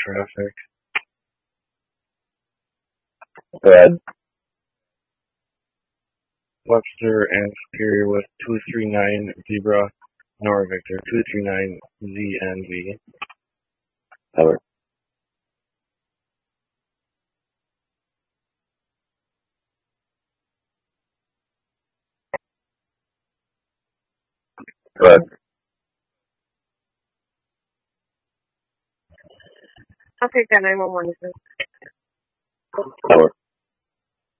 traffic. Go ahead. Webster and Superior with 239 Zebra, Nora Victor, 239 ZNV. Over. Go ahead. Okay, 911. Over.